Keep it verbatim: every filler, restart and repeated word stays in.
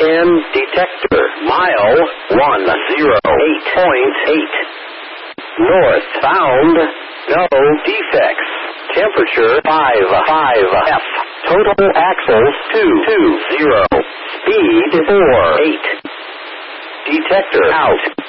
Scan detector. Mile one zero eight point eight. North bound. No defects. Temperature five five F. Total axles two two zero. Speed four eight. Detector out.